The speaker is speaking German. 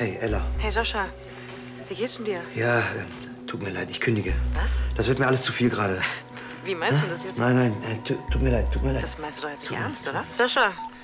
Hey, Ella. Hey, Sascha. Wie geht's denn dir? Ja, tut mir leid, ich kündige. Was? Das wird mir alles zu viel gerade. Wie meinst du das jetzt? Nein, tut mir leid, tut mir leid. Das meinst du doch jetzt nicht ernst, oder? Sascha,